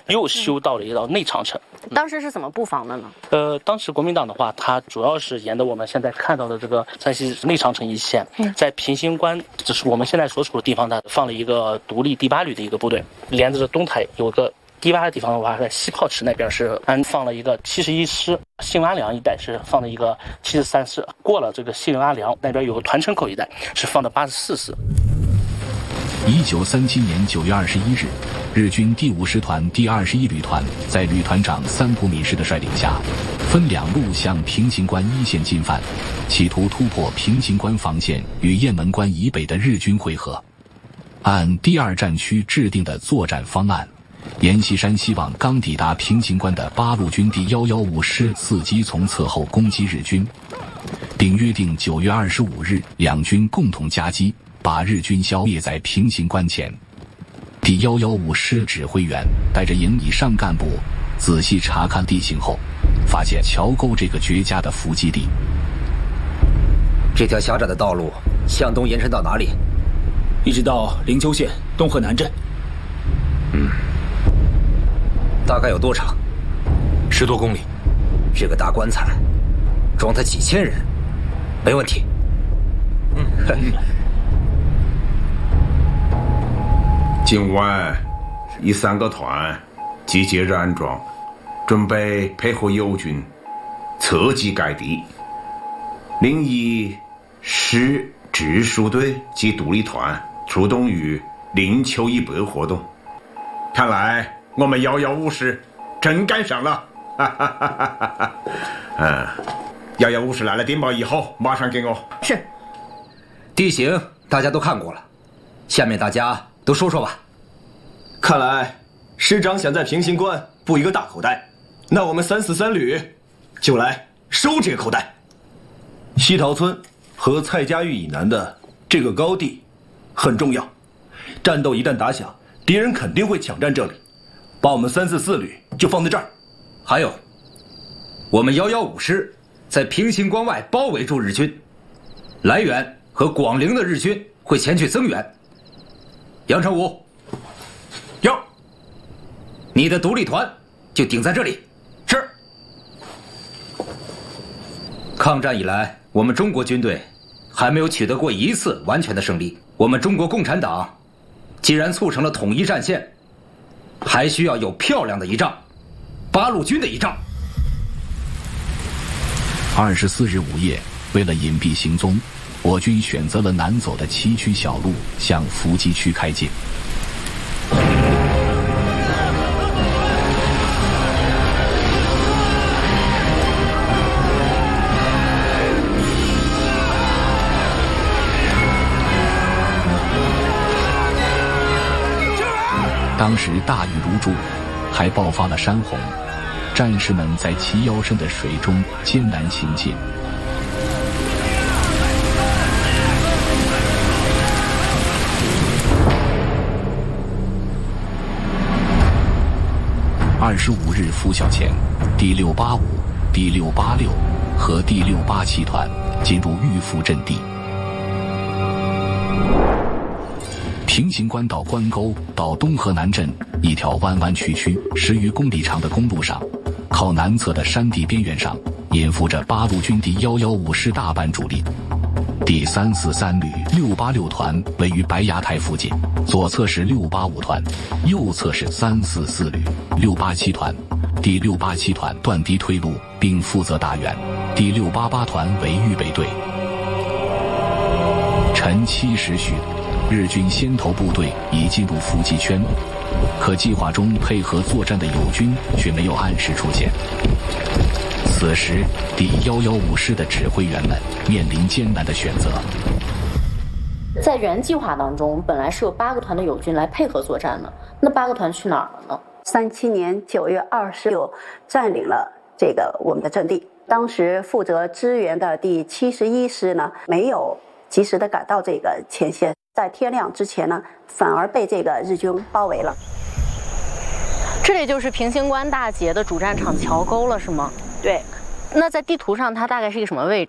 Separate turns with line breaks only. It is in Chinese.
又修到了一道内长城。
当时是怎么布防的呢？
当时国民党的话，它主要是沿着我们现在看到的这个山西内长城一线，在平型关，就是我们现在所处的地方，它放了一个独立第8旅的一个部队，连着东台有个第8的地方的话，在西炮池那边是安放了一个71师，杏阿梁一带是放了一个73师，过了这个杏阿梁那边有个团城口一带是放的84师。
1937年9月21日，日军第5师团第21旅团在旅团长三浦敏士的率领下，分2路向平型关一线进犯，企图突破平型关防线与雁门关以北的日军会合。按第2战区制定的作战方案，阎锡山希望刚抵达平型关的八路军第115师伺机从侧后攻击日军，并约定9月25日两军共同夹击，把日军消灭在平型关前。第115师指挥员带着营以上干部仔细查看地形后，发现桥沟这个绝佳的伏击地。
这条狭窄的道路向东延伸到哪里？
一直到灵丘县东河南镇。
大概有多长
？10多公里。
这个大棺材装他几千人，没问题。
今晚以3个团集结燃装，准备配合友军侧击该地。另一师直属队及独立团出动于灵丘以北活动。看来我们115师真赶上了。115师来了电报以后，马上给我。
是。地形大家都看过了，下面大家都说说吧。
看来师长想在平型关布一个大口袋，那我们343旅就来收这个口袋。西桃村和蔡家峪以南的这个高地很重要，战斗一旦打响，敌人肯定会抢占这里，把我们344旅就放在这儿。
还有，我们115师在平型关外包围住日军，来源和广陵的日军会前去增援。杨成武，
有，
你的独立团就顶在这里。
是。
抗战以来，我们中国军队还没有取得过一次完全的胜利。我们中国共产党既然促成了统一战线，还需要有漂亮的仪仗，八路军的仪仗。
24日午夜，为了隐蔽行踪，我军选择了南走的崎岖小路向伏击区开进。当时大雨如注，还爆发了山洪，战士们在齐腰深的水中艰难行进。25日拂晓前，第685、第686和第687团进入预伏阵地。平型关到关沟到东河南镇一条弯弯曲曲10余公里长的公路上，靠南侧的山地边缘上隐伏着八路军第115师大半主力。第343旅686团位于白崖台附近，左侧是685团，右侧是344旅687团。第687团断堤退路并负责打援，第688团为预备队。晨7时许，日军先头部队已进入伏击圈，可计划中配合作战的友军却没有按时出现。此时，第115师的指挥员们面临艰难的选择。
在原计划当中，本来是有8个团的友军来配合作战的，那8个团去哪儿了呢
？37年9月26占领了这个我们的阵地。当时负责支援的第71师呢，没有及时的赶到这个前线，在天亮之前呢，反而被这个日军包围了。
这里就是平型关大捷的主战场桥沟了，是吗？
对。
那在地图上它大概是一个什么位置？